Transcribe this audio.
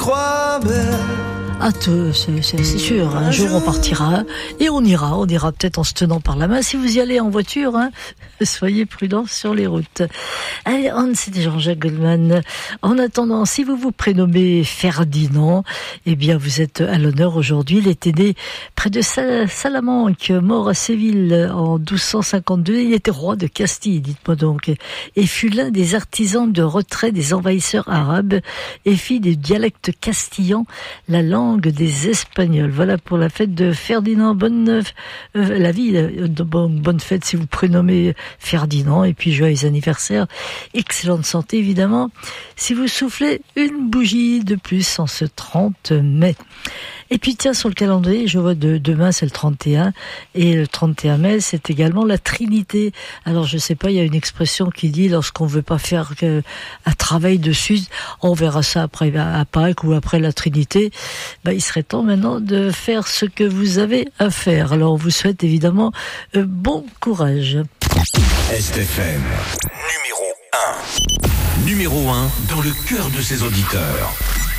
Crois belle. Ah, c'est sûr, un jour on partira et on ira peut-être en se tenant par la main. Si vous y allez en voiture, hein, soyez prudents sur les routes. Allez, c'était Jean-Jacques Goldman. En attendant, si vous vous prénommez Ferdinand, eh bien vous êtes à l'honneur aujourd'hui. Il était né près de Salamanque, mort à Séville en 1252. Il était roi de Castille, dites-moi donc, et fut l'un des artisans de retrait des envahisseurs arabes et fit du dialecte castillan la langue des Espagnols. Voilà pour la fête de Ferdinand. Bonne fête si vous prénommez Ferdinand, et puis joyeux anniversaire, excellente santé évidemment si vous soufflez une bougie de plus en ce 30 mai. Et puis tiens, sur le calendrier, je vois demain c'est le 31, et le 31 mai c'est également la Trinité. Alors je sais pas, il y a une expression qui dit lorsqu'on veut pas faire un travail dessus, on verra ça après à Pâques ou après la Trinité, il serait temps maintenant de faire ce que vous avez à faire. Alors on vous souhaite évidemment bon courage. STFM, numéro 1 dans le cœur de ses auditeurs.